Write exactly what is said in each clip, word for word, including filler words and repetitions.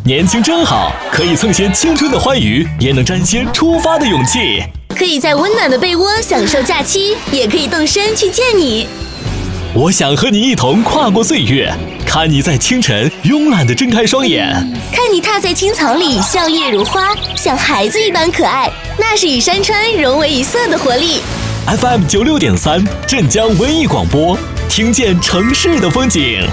年轻真好，可以蹭些青春的欢愉，也能沾些出发的勇气。 可以在温暖的被窝享受假期，也可以动身去见你。 我想和你一同跨过岁月，看你在清晨慵懒地睁开双眼， 看你踏在青草里笑靥如花，像孩子一般可爱，那是与山川融为一色的活力。 F M 九六点三，镇江文艺广播，听见城市的风景。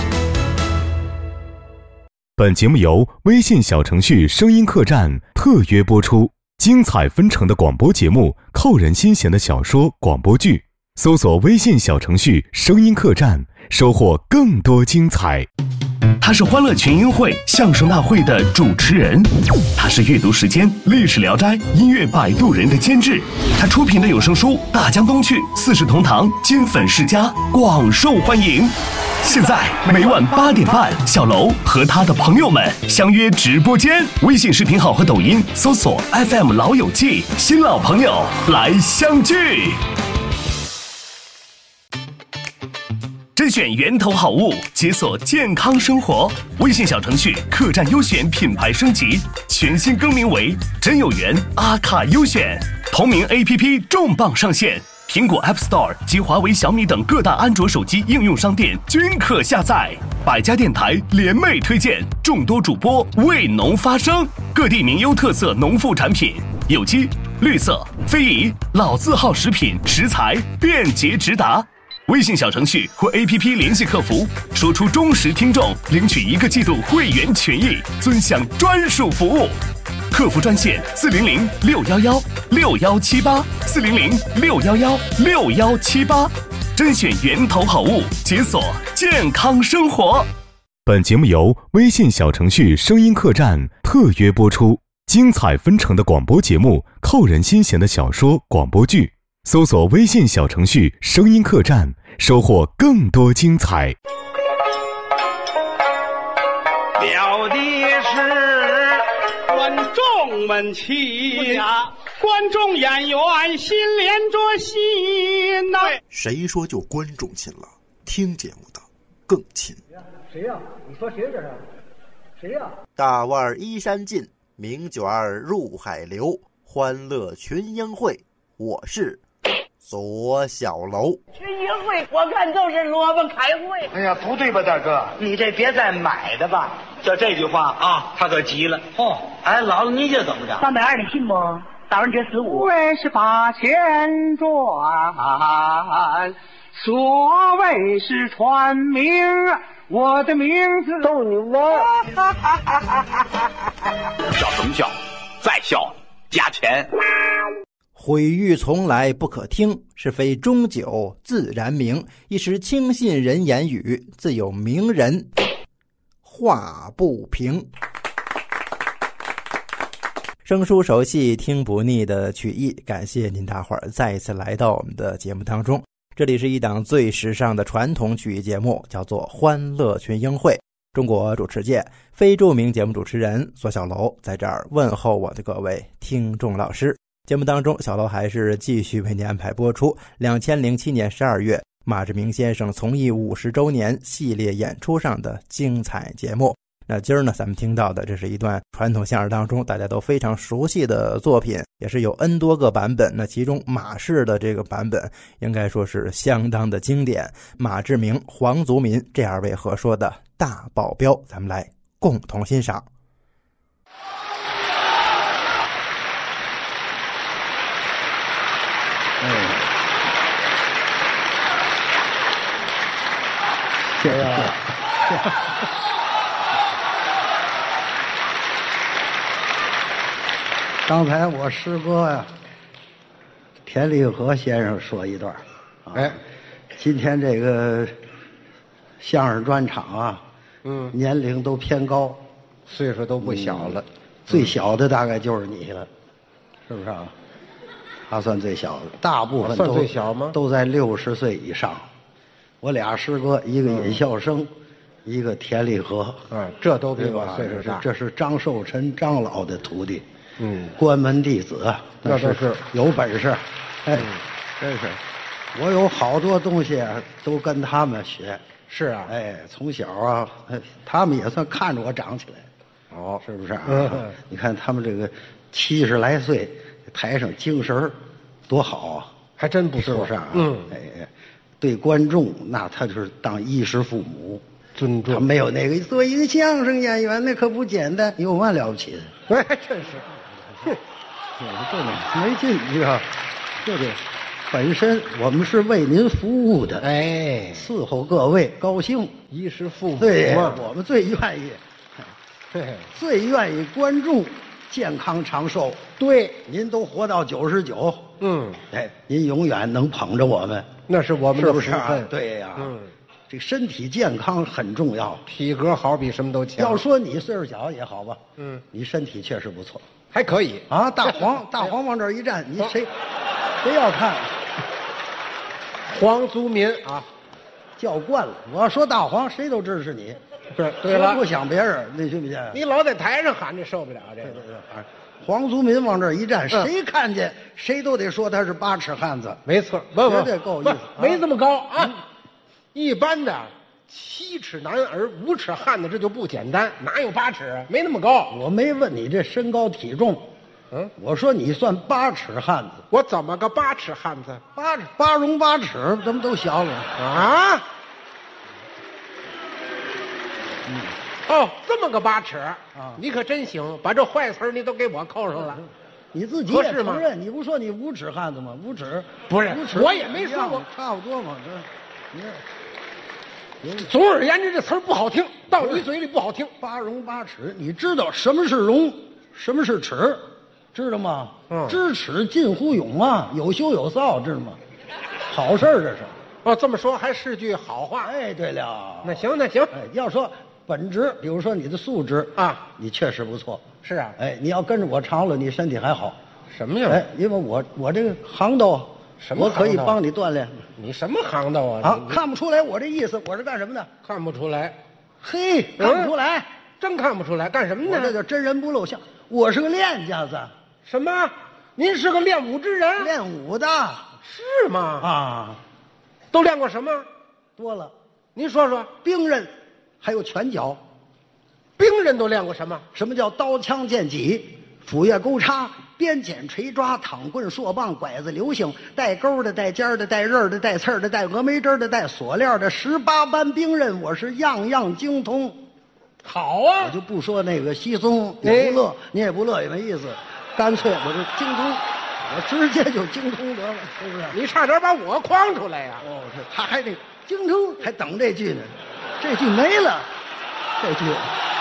本节目由微信小程序声音客栈特约播出，精彩纷呈的广播节目，扣人心弦的小说广播剧，搜索微信小程序声音客栈，收获更多精彩。 他是欢乐群英会相声大会的主持人，他是阅读时间历史聊斋音乐摆渡人的监制，他出品的有声书《大江东去》四世同堂金粉世家广受欢迎。现在每晚八点半，小楼和他的朋友们相约直播间，微信视频号和抖音搜索 F M 老友记，新老朋友来相聚。甄选源头好物，解锁健康生活。微信小程序客栈优选品牌升级，全新更名为真有缘阿卡优选。同名 A P P 重磅上线，苹果 App Store 及华为、小米等各大安卓手机应用商店均可下载。百家电台联袂推荐，众多主播为农发声，各地名优特色农副产品，有机、绿色、非遗、老字号食品食材便捷直达。微信小程序或 A P P 联系客服，说出忠实听众，领取一个季度会员权益，尊享专属服务。客服专线四零零六幺幺六幺七八四零零六幺幺六幺七八，甄选源头好物，解锁健康生活。 本节目由微信小程序声音客栈特约播出，精彩纷呈的广播节目，扣人心弦的小说广播剧。搜索微信小程序声音客栈，收获更多精彩。 了的是观众们亲，观众演员心连着心呐、啊。 谁说就观众亲了？听节目的更亲。 谁呀、啊？你说谁这是？谁呀、啊？ 大腕依山尽，名卷入海流，欢乐群英会。我是左小楼。 群英会我看都是萝卜开会。 哎呀，不对吧，大哥？ 你这别再买的吧。 就这句话啊，他可急了。哦，哎，姥姥你这怎么着？ 三百二的信不？打完这十五。 为是八千转，所谓是传名，我的名字逗你玩。 笑什么笑？再笑加钱。 毁誉从来不可听，是非终究自然明。一时轻信人言语，自有名人话不平。生疏熟悉听不腻的曲艺，感谢您大伙儿再一次来到我们的节目当中。这里是一档最时尚的传统曲艺节目，叫做欢乐群英会。中国主持界非著名节目主持人左小楼在这儿问候我的各位听众老师。节目当中，小楼还是继续为您安排播出两千零七年十二月马志明先生从艺五十周年系列演出上的精彩节目。那今儿呢，咱们听到的这是一段传统相声当中大家都非常熟悉的作品，也是有 N 多个版本。那其中马氏的这个版本应该说是相当的经典，马志明、黄族民这二位合说的大保镖，咱们来共同欣赏。 嗯，谢谢啊。刚才我师哥呀、啊，田立和先生说一段，啊、哎，今天这个相声专场啊，嗯，年龄都偏高，岁数都不小了，嗯、最小的大概就是你了，是不是啊？他算最小的，大部分都算最小吗？ 都在六十岁以上。我俩师哥，一个尹笑生，嗯、一个田立和， 嗯，这都比我岁数大。 这是张寿臣张老的徒弟， 嗯， 关门弟子， 那都是有本事。哎， 嗯、真是， 我有好多东西啊，都跟他们学。 是啊， 哎，从小啊，他们也算看着我长起来。 哦， 是不是啊？ 嗯， 你看他们这个七十来岁，台上精神儿多好啊， 还真不错， 是不是啊？ 嗯， 哎，对观众那他就是当衣食父母， 尊重。 他没有那个做一个相声演员那可不简单，有嘛了不起的？ 哎，真是， 哼，这个没劲，你知道，这个本身我们是为您服务的， 哎， 伺候各位高兴， 衣食父母对， 嘛， 我们最愿意， 嘿， 最愿意观众健康长寿。 对， 您都活到九十九， 嗯， 哎，您永远能捧着我们， 那是我们的是不是啊福分？ 对呀， 嗯， 这身体健康很重要， 体格好比什么都强。 要说你岁数小也好吧， 嗯， 你身体确实不错， 还可以啊。大黄，大黄往这儿一站，你谁谁要看？ 黄族民啊， 叫惯了。我要说大黄，谁都知道是你。 对对了， 不想别人，那行不行？ 你老在台上喊，这受不了。这对对对，啊，黄族民往这儿一站，谁看见谁都得说他是八尺汉子。 没错，不不， 绝对够意思， 没这么高啊。一般的七尺男儿、五尺汉子，这就不简单，哪有八尺啊？没那么高。 我没问你这身高体重， 嗯， 我说你算八尺汉子。 我怎么个八尺汉子？ 八尺八荣八尺，怎么都小了啊？嗯，哦，这么个八尺啊！你可真行，把这坏词儿你都给我扣上了。 你自己也承认，你不说你五尺汉子吗？五尺不是， 五尺我也没说过， 差不多嘛。这，你总而言之，这词儿不好听，到你嘴里不好听。 八荣八尺，你知道什么是荣，什么是尺，知道吗？ 嗯， 知耻近乎勇啊，有羞有臊，知道吗？好事儿这是。 哦，这么说还是句好话。 哎，对了， 那行那行， 哎，要说本质，比如说你的素质啊， 你确实不错。 是啊， 哎，你要跟着我长了，你身体还好。 什么呀？ 哎，因为我我这个行当， 什么我可以帮你锻炼。 你什么行当啊？ 啊，看不出来我这意思，我是干什么的？ 看不出来。 嘿，看不出来， 嗯、真看不出来，干什么呢？ 我这叫真人不露相。我是个练家子。 什么？您是个练武之人？ 练武的。 是吗？ 啊， 都练过什么？ 多了。 您说说。 兵刃，还有拳脚。 兵刃都练过什么？ 什么叫刀枪剑戟、斧钺钩叉、鞭锏锤抓、躺棍槊棒、拐子流星，带钩的、带尖的、带刃的、带刺儿的、带峨眉针的、带锁链的，十八般兵刃我是样样精通。 好啊， 我就不说那个稀松，你不乐，你也不乐也没意思，干脆我就精通，我直接就精通得了，是不是？ 你差点把我诓出来呀！ 哦，他还得精通，还等这句呢，这句没了，这句。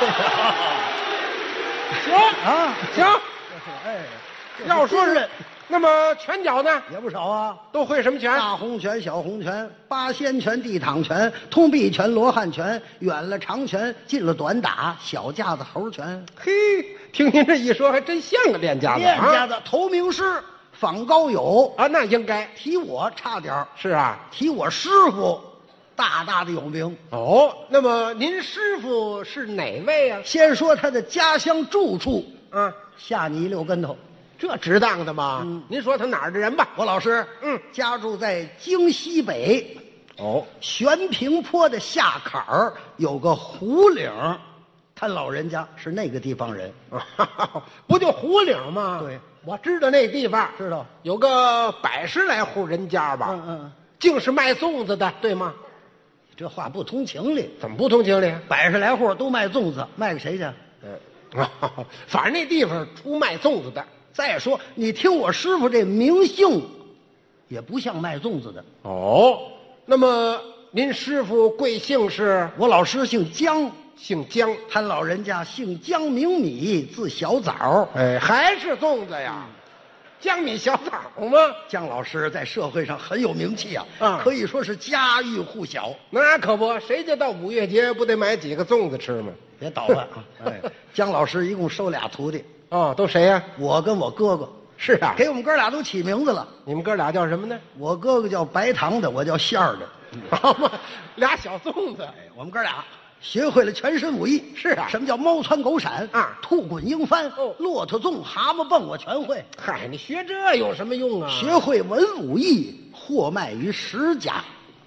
行啊， 行， 哎， 要说是，那么拳脚呢也不少啊， 都会什么拳？ 大红拳、小红拳、八仙拳、地躺拳、通臂拳、罗汉拳，远了长拳，近了短打，小架子猴拳。 嘿，听您这一说，还真像个练家子。 练家子，头名师，访高友啊，那应该提我差点是啊， 提我师傅。大大的有名哦，那么您师傅是哪位啊？ 先说他的家乡住处， 啊， 吓你一溜跟头， 这值当的吗？嗯，您说他哪儿的人吧？ 我老师， 嗯， 家住在京西北， 哦， 悬平坡的下坎儿有个胡岭，他老人家是那个地方人， 不就胡岭吗？ 对， 我知道那地方， 知道有个百十来户人家吧？ 嗯嗯， 净是卖粽子的，对吗？ 这话不通情理， 怎么不通情理？ 百十来户都卖粽子，卖给谁去？ 嗯，反正那地方出卖粽子的。 再说，你听我师傅这名姓，也不像卖粽子的。 哦，那么您师傅贵姓是？ 我老师姓姜， 姓姜， 他老人家姓姜名米，字小枣。 哎，还是粽子呀？江米小枣吗？ 姜老师在社会上很有名气啊， 啊， 可以说是家喻户晓。 那可不，谁家到五月节不得买几个粽子吃吗？ 别捣乱啊！哎，姜老师一共收俩徒弟， 哦，都谁呀？ 我跟我哥哥。 是啊， 给我们哥俩都起名字了。 你们哥俩叫什么呢？ 我哥哥叫白糖的，我叫馅儿的。 好嘛，俩小粽子。 哎，我们哥俩学会了全身武艺。 是啊， 什么叫猫窜狗闪啊， 兔滚鹰翻， 哦， 骆驼纵，蛤蟆蹦，我全会。 嗨，你学这有什么用啊？ 学会文武艺，货卖于十家。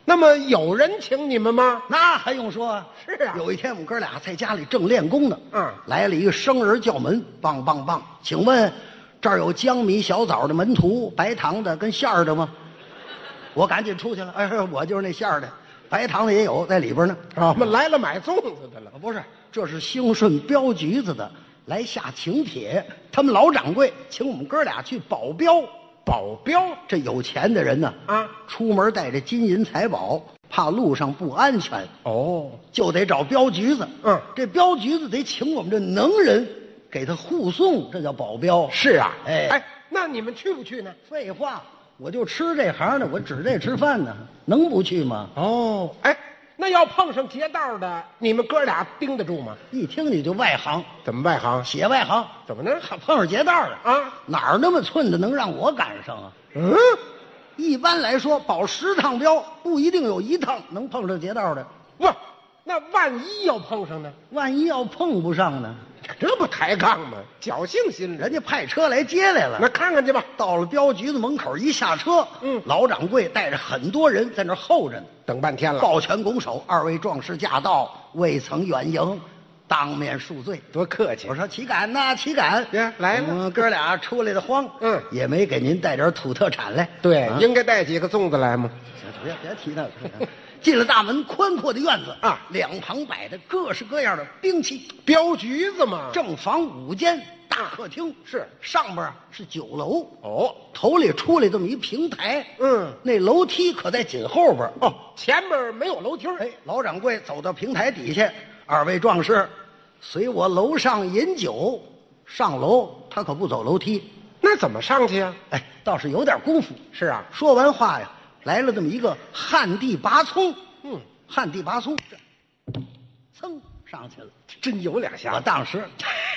那么有人请你们吗？ 那还用说啊？ 是啊。 有一天我们哥俩在家里正练功呢， 嗯， 来了一个生人叫门，梆梆梆，请问这儿有江米小枣的门徒，白糖的跟馅儿的吗？我赶紧出去了，哎，我就是那馅儿的，白糖的也有在里边呢。 我们来了买粽子的了。 不是，这是兴顺镖局子的来下请帖，他们老掌柜请我们哥俩去保镖。 保镖， 这有钱的人呢啊， 出门带着金银财宝，怕路上不安全哦， 就得找镖局子。 嗯， 这镖局子得请我们这能人给他护送，这叫保镖。 是啊， 哎哎，那你们去不去呢？ 废话，我就吃这行的，我指这吃饭呢，能不去吗？ 哦，哎，那要碰上劫道的，你们哥俩盯得住吗？ 一听你就外行。 怎么外行？ 写外行。 怎么呢？ 碰上劫道的啊， 哪儿那么寸的能让我赶上啊？ 嗯， 一般来说保十趟镖不一定有一趟能碰上劫道的。 不，那万一要碰上呢？ 万一要碰不上呢？ 这不抬杠吗？侥幸心理。 人家派车来接来了， 那看看去吧。 到了镖局子门口，一下车， 嗯， 老掌柜带着很多人在那儿候着呢， 等半天了。 抱拳拱手，二位壮士驾到，未曾远迎，当面恕罪。 多客气。 我说岂敢呐，岂敢！ 来了， 我们哥俩出来的慌， 嗯， 也没给您带点土特产来。 对， 啊、 应该带几个粽子来吗？ 别别提那个。进了大门，宽阔的院子啊， 两旁摆着各式各样的兵器， 镖局子嘛。 正房五间，大客厅是上边是酒楼哦， 头里出来这么一平台， 嗯， 那楼梯可在紧后边哦，前面没有楼梯。 哎，老掌柜走到平台底下，二位壮士随我楼上饮酒，上楼他可不走楼梯， 那怎么上去呀？ 哎，倒是有点功夫。 是啊， 说完话呀。来了这么一个旱地拔葱， 嗯， 旱地拔葱，噌上去了， 真有两下。 我当时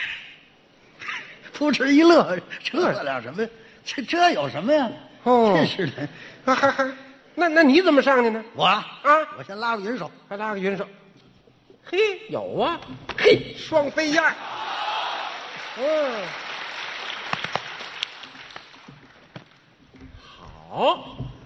扑哧一乐，这了什么？这这有什么呀？ 哦， 真是的， 还还还，那那你怎么上去呢？ 我啊， 啊我先拉个云手， 还拉个云手。嘿，有啊，嘿，双飞燕。嗯，好。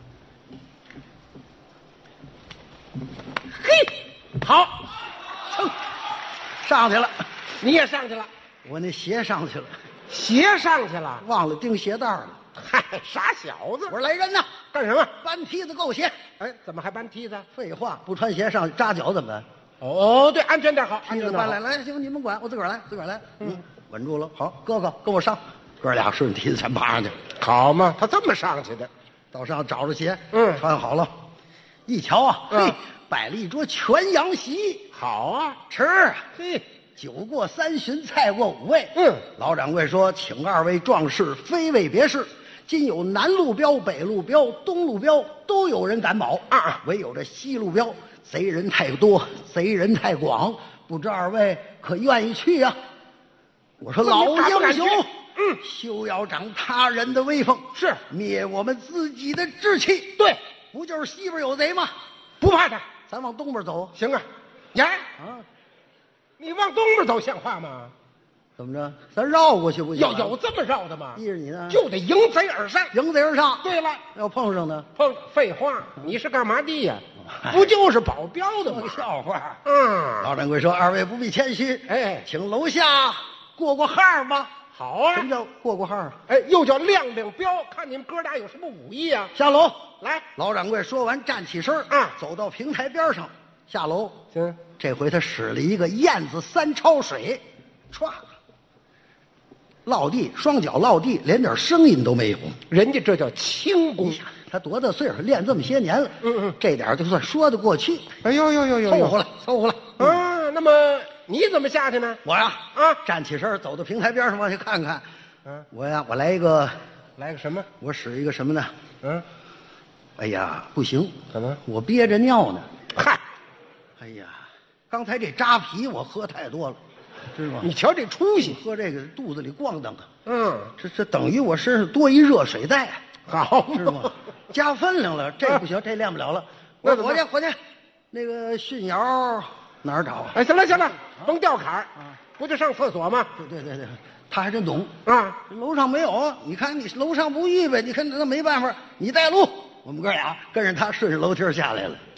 嘿，好， 噌，上去了。 你也上去了？ 我那鞋上去了， 鞋上去了， 忘了钉鞋带了。 嗨，傻小子！ 我说来人呐， 干什么？ 搬梯子够鞋。 哎，怎么还搬梯子？ 废话，不穿鞋上去扎脚怎么办？ 哦，对，安全点好。 梯子搬来，来，行，你们管，我自个儿来，自个儿来。嗯，稳住了。好，哥哥跟我上。哥俩顺着梯子全爬上去。 好嘛，他这么上去的。 到上找着鞋， 嗯， 穿好了。一瞧啊， 嗯、 嘿，摆了一桌全羊席， 好啊， 吃啊， 嘿， 酒过三巡，菜过五味。 嗯， 老掌柜说，请二位壮士非为别事，今有南路镖、北路镖、东路镖都有人敢保啊， 唯有这西路镖贼人太多，贼人太广，不知二位可愿意去啊？我说老英雄， 嗯， 休要长他人的威风， 是灭我们自己的志气。 对。 不就是西边有贼吗？ 不怕他， 咱往东边走。 行啊，呀啊， 你往东边走像话吗？ 怎么着？咱绕过去不行？ 要有这么绕的吗？ 依着你呢， 就得迎贼而上， 迎贼而上。 对了， 要碰上呢？ 碰废话，你是干嘛的呀？不就是保镖的吗？ 笑话。 嗯， 老掌柜说：“二位不必谦虚， 哎， 请楼下过过号吧。” 好啊， 什么叫过过号啊？ 哎，又叫亮亮镖，看你们哥俩有什么武艺啊？ 下楼来。 老掌柜说完，站起身啊， 走到平台边上，下楼。 行， 这回他使了一个燕子三抄水，歘，落地，双脚落地，连点声音都没有。 人家这叫轻功。 他多大岁数，练这么些年了， 嗯嗯， 这点就算说得过去。 哎呦呦呦呦， 凑合了，凑合了。 啊，那么你怎么下去呢？ 我呀， 啊， 站起身，走到平台边上往下看看。 嗯， 我呀，我来一个， 来个什么？ 我使一个什么呢？ 嗯， 哎呀，不行， 怎么？ 我憋着尿呢。 嗨， 哎呀，刚才这扎啤我喝太多了，知道吗？ 你瞧这出息， 喝这个肚子里咣当啊。 嗯， 这这等于我身上多一热水袋， 好， 知道吗？加分量了，这不行，这练不了了。 那我去，我去，那个训窑哪儿找？ 哎，行了行了，甭掉坎儿啊，不就上厕所吗？ 对对对对，他还真懂啊。 楼上没有，你看你楼上不预备，你看那没办法，你带路。我们哥俩跟着他顺着楼梯下来了。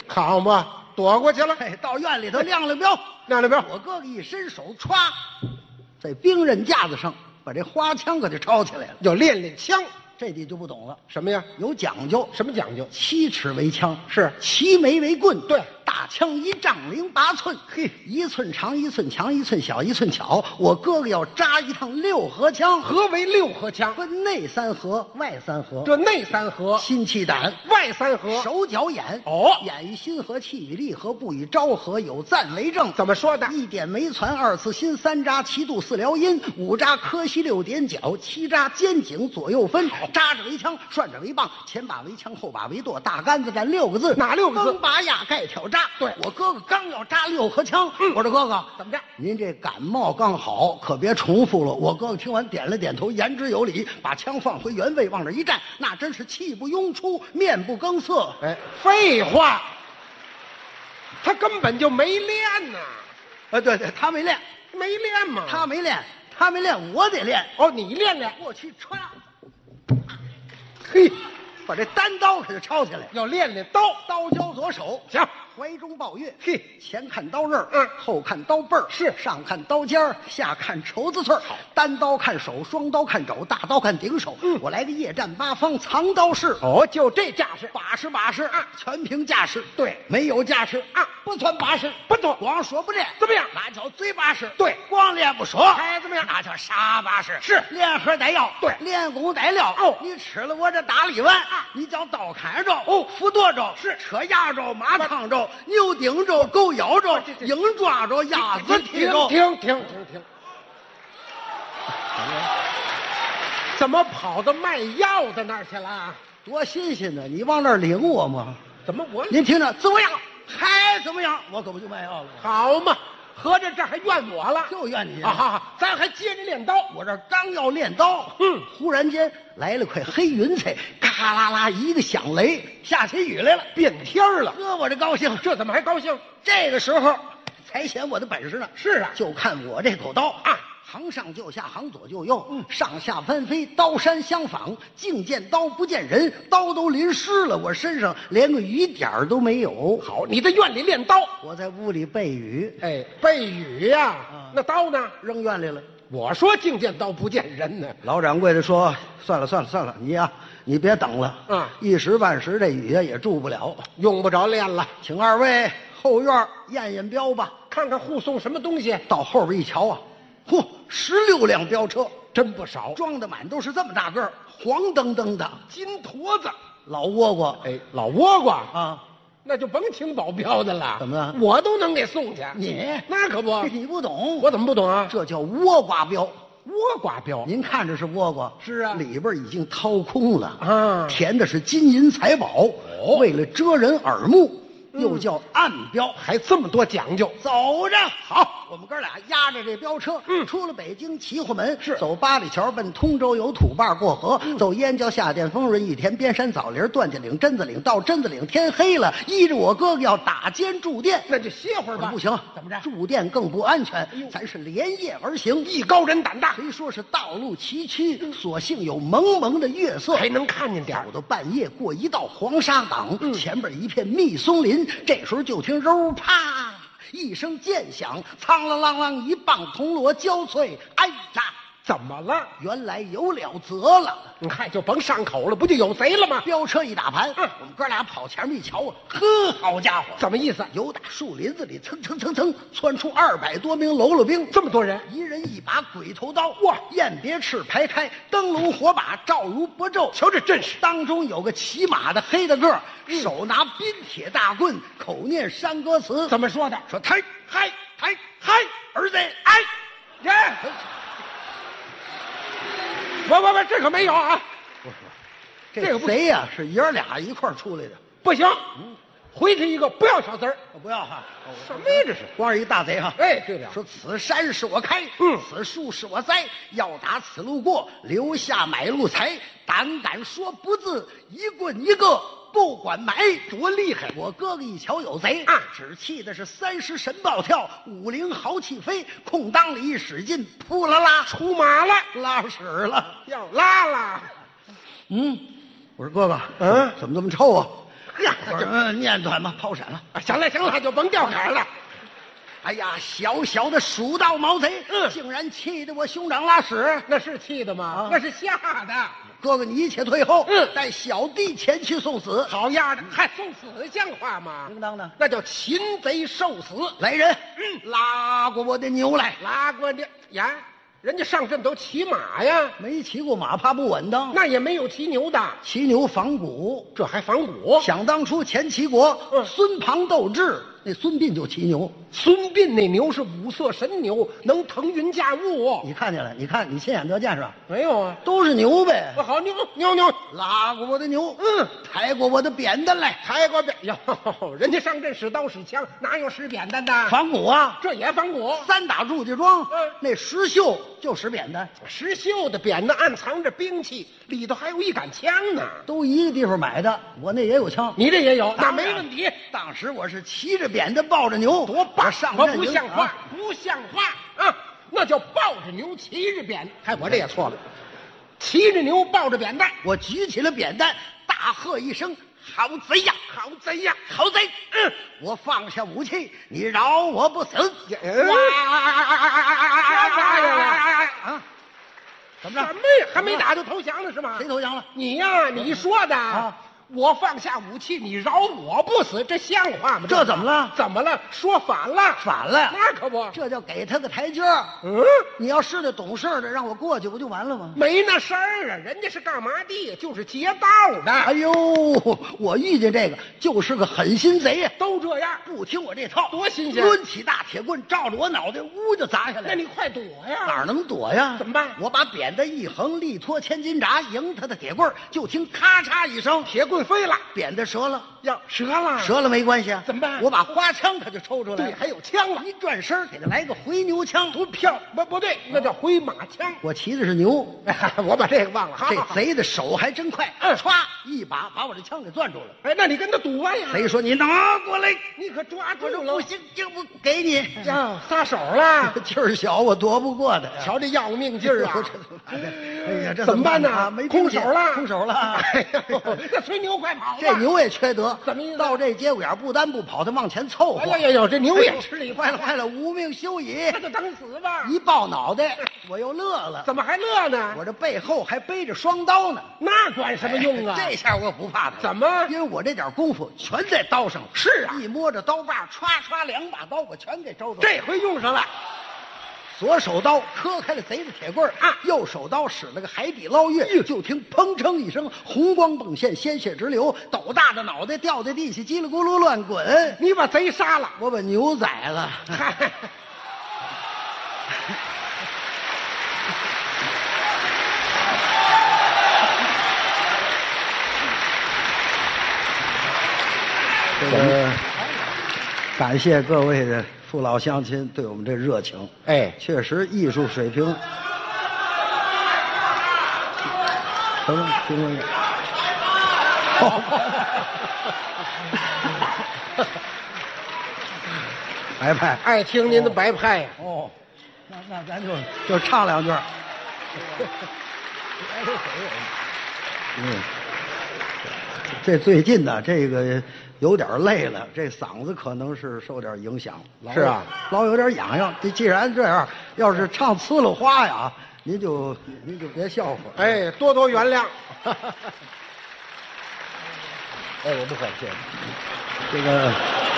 好嘛，躲过去了。 嘿，到院里头亮了标， 亮了标。 我哥哥一伸手，歘，在兵刃架子上把这花枪可就抄起来了， 要练练枪。 这你就不懂了。 什么呀？ 有讲究。 什么讲究？ 七尺为枪， 是齐眉为棍。 对， 大枪一丈零八寸，嘿，一寸长一寸强，一寸小一寸巧。我哥哥要扎一趟六合枪。 何为六合枪？ 分内三合，外三合。 这内三合， 心气胆； 外三合， 手脚眼。 哦， 眼与心合，气与力合，不与昭和，有赞为证。 怎么说的？ 一点眉攒，二次心，三扎齐肚，四撩阴，五扎磕膝，六点脚，七扎肩颈，左右分。扎着为枪，涮着为棒，前把为枪，后把为舵，大杆子站六个字。 哪六个字？ 风拔压盖挑扎。 对， 我哥哥刚要扎六合枪，嗯、我说哥哥怎么着？ 您这感冒刚好，可别重复了。我哥哥听完点了点头，言之有理，把枪放回原位，往这一站，那真是气不拥出，面不更色。 哎，废话，他根本就没练呢。 啊，对对，他没练， 没练嘛， 他没练，他没练，我得练。 哦，你练练， 过去歘，嘿，把这单刀可就抄起来， 要练练刀， 刀交左手， 行。 怀中抱月， 嘿， 前看刀刃， 嗯， 后看刀背儿， 是上看刀尖儿，下看绸子刺儿，单刀看手，双刀看肘，大刀看顶手。嗯，我来个夜战八方，藏刀式。 哦，就这架势， 把式把式啊，全凭架势。 对， 没有架势啊， 不算把式， 不错， 光说不练， 怎么样？ 那叫嘴把式。 对， 光练不说， 还怎么样？ 那叫傻把式。 是， 练核带药， 对， 练功带料。 哦， 你吃了我这大力丸啊，你叫刀砍着， 哦， 斧剁着， 是车压着，马烫着，牛顶着，狗咬着，鹰抓着，鸭子踢着。 停停停停停！怎么跑到卖药的那儿去了？ 多新鲜呢！你往那儿领我吗？ 怎么我？ 您听着，怎么样？还怎么样？我可不就卖药了。 好嘛，合着这还怨我了？ 就怨你啊！哈哈，咱还接着练刀。 我这刚要练刀，嗯，忽然间来了块黑云彩，嘎啦啦一个响雷，下起雨来了， 变天了。 哥，我这高兴， 这怎么还高兴？ 这个时候才显我的本事呢。 是啊， 就看我这口刀啊，行上就下，行左就右，嗯，上下翻飞，刀山相仿，净见刀不见人，刀都淋湿了，我身上连个雨点儿都没有。 好，你在院里练刀， 我在屋里背雨。 哎，背雨呀、啊，那刀呢？ 扔院里了。 我说净见刀不见人呢。 老掌柜的说：“算了算了算了，你呀、啊，你别等了， 嗯， 一时半时这雨呀也住不了， 用不着练了。 请二位后院验验镖吧， 看看护送什么东西。 到后边一瞧啊，嚯，十六辆镖车， 真不少， 装的满都是这么大个儿，黄澄澄的金坨子， 老倭瓜。 哎，老倭瓜啊。” 那就甭请保镖的了， 怎么了？ 我都能给送去。 你那可不， 你不懂， 我怎么不懂啊？ 这叫倭瓜镖， 倭瓜镖。 您看着是倭瓜， 是啊， 里边已经掏空了啊， 填的是金银财宝， 哦， 为了遮人耳目， 嗯、 又叫暗镖， 还这么多讲究。 走着，好，我们哥俩压着这镖车，嗯，出了北京齐化门， 是走八里桥奔通州，有土坝过河，嗯、走燕郊下店丰润一田边山枣林段家岭榛子岭，到榛子岭天黑了，依着我哥哥要打尖住店， 那就歇会儿吧。 不行， 怎么着？ 住店更不安全，哎、咱是连夜而行， 艺高人胆大。 虽说是道路崎岖，嗯、所幸有蒙蒙的月色， 还能看见点。 走到半夜，过一道黄沙岗， 嗯、 前边一片密松林，这时候就听揉啪一声剑响，苍啷啷啷一棒铜锣交脆，哎呀， 怎么了？ 原来有了责了。 你看，就甭上口了，不就有贼了吗？ 飙车一打盘，嗯，我们哥俩跑前面一瞧啊，呵，好家伙， 怎么意思？ 由打树林子里蹭蹭蹭蹭窜出二百多名喽啰兵， 这么多人， 一人一把鬼头刀，哇，雁别翅排开，灯笼火把照如薄昼。 瞧这阵势， 当中有个骑马的黑的个儿，嗯、手拿冰铁大棍，口念山歌词， 怎么说的？ 说抬嗨抬嗨，儿子哎， 耶！不不不，这可没有啊！ 不是，这个贼呀、啊、是爷儿俩一块儿出来的， 不行，嗯，回去一个不要小贼儿， 我不要哈。 什么呀这是？ 光是一大贼哈！ 哎，对了， 说此山是我开， 嗯， 此树是我栽，要打此路过，留下买路财。胆敢说不字，一棍一个。不管买多厉害，我哥哥一瞧有贼啊，只气的是三十神暴跳，五灵豪气飞，空当里一使劲，扑啦啦出马了， 拉屎了， 要拉了。 嗯，我说哥哥， 嗯， 怎么这么臭啊？ 呵，念段吧，跑闪了。 行了行了，就甭掉坎了。 哎呀，小小的蜀道毛贼，嗯，竟然气得我兄长拉屎， 那是气的吗？啊、那是吓的。 哥哥，你一切退后，嗯，带小弟前去送死。 好样的，还送死像话吗？ 应当的， 那叫擒贼受死。 来人，嗯，拉过我的牛来， 拉过的呀。人家上阵都骑马呀， 没骑过马怕不稳当， 那也没有骑牛的， 骑牛仿古， 这还仿古。 想当初前齐国，嗯，孙庞斗智，那孙膑就骑牛。 孙膑那牛是五色神牛，能腾云驾雾。 你看见了？你看，你亲眼得见是吧？ 没有啊， 都是牛呗。 好牛牛牛， 拉过我的牛，嗯，抬过我的扁担来， 抬过扁哟。人家上阵使刀使枪，哪有使扁担的？ 仿古啊， 这也仿古。 三打祝家庄，嗯，那石秀就使扁担， 石秀的扁担暗藏着兵器，里头还有一杆枪呢。 都一个地方买的，我那也有枪， 你这也有，那没问题。 当时我是骑着扁担抱着牛， 多棒！ 上我不像话，啊、不像话啊！那叫抱着牛骑着扁，还我这也错了，骑着牛抱着扁担， 我举起了扁担，大喝一声：“好贼呀，好贼呀，好贼！”嗯，我放下武器，你饶我不死！ 啊！怎么着？什么呀？还没打就投降了是吗？ 谁投降了？ 你呀，你说的。啊，我放下武器，你饶我不死，这像话吗？ 这怎么了？ 怎么了？说反了， 反了， 那可不， 这叫给他个台阶。 嗯， 你要是那懂事的，让我过去不就完了吗？ 没那事儿啊，人家是干嘛的？就是劫道的。 哎呦，我遇见这个就是个狠心贼呀， 都这样， 不听我这套， 多新鲜！ 抡起大铁棍，照着我脑袋，呜就砸下来。 那你快躲呀！ 哪能躲呀？ 怎么办？ 我把扁担一横，力托千斤闸，迎他的铁棍，就听咔嚓一声， 铁棍飞了。 扁担折了， 要折了， 折了没关系啊， 怎么办？ 我把花枪可就抽出来， 对，还有枪了， 一转身给他来个回牛枪， 不漂不不对，那叫回马枪。 我骑的是牛， 我把这个忘了。 这贼的手还真快，嗯，歘一把把我这枪给攥住了。 哎，那你跟他赌啊呀？ 贼说你拿过来， 你可抓住了， 不行，就不给你呀，撒手了， 劲儿小，我躲不过的。 瞧这要命劲儿啊！ 哎呀，这怎么办呢？ 没空手了， 空手了！ 哎呦，这催牛快跑！ 这牛也缺德， 怎么意思？ 到这节骨眼不单不跑，他往前凑合。 哎呀呀，这牛也吃力， 坏了坏了，无命休矣！ 那就等死吧！ 一抱脑袋，我又乐了。 怎么还乐呢？ 我这背后还背着双刀呢， 那管什么用啊？ 这下我不怕他。 怎么？ 因为我这点功夫全在刀上。 是啊， 一摸着刀把，歘歘两把刀我全给招住。 这回用上了。 左手刀磕开了贼的铁棍啊，右手刀使了个海底捞月，就听砰哧一声，红光迸现，鲜血直流，斗大的脑袋掉在地下，叽里咕噜乱滚。 你把贼杀了， 我把牛宰了。这个感谢各位的父老乡亲对我们这热情， 哎， 确实艺术水平。什么？听说没？白派， 爱听您的白派呀。 哦，那那咱就就唱两句。嗯，这最近呢，这个有点累了，这嗓子可能是受点影响。 是啊， 老有点痒痒。这既然这样，要是唱呲了花呀，您就您就别笑话。 哎，多多原谅。 哎，我不感谢。这个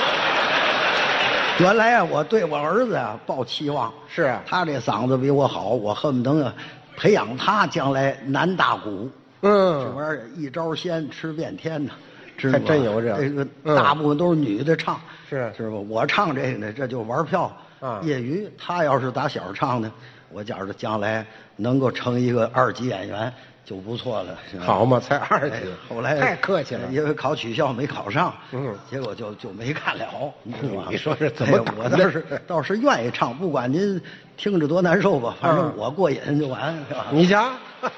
原来啊，我对我儿子啊抱期望。 是啊， 他这嗓子比我好，我恨不得啊培养他将来南大鼓。 嗯， 这玩意儿一招鲜吃遍天呢。 还真有这这个大部分都是女的唱， 是是吧？我唱这个呢，这就玩票啊。 业余，他要是打小唱呢，我觉着将来能够成一个二级演员就不错了。 好嘛，才二级， 后来太客气了， 因为考取校没考上， 嗯， 结果就就没干了。你知道吗？ 你说是怎么？ 我倒是倒是愿意唱，不管您听着多难受吧，反正我过瘾就完，是吧？ 你瞧，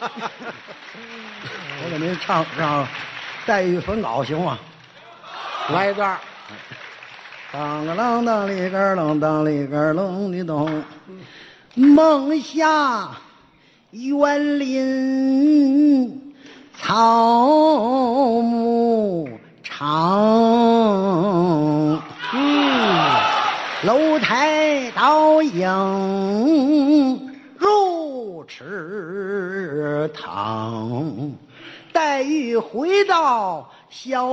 我给您唱唱。黛玉焚稿行吗？ 来一段。 当个啷当里个啷当里个啷的咚，梦下园林草木长堂。嗯，楼台倒映如池塘，黛玉回到小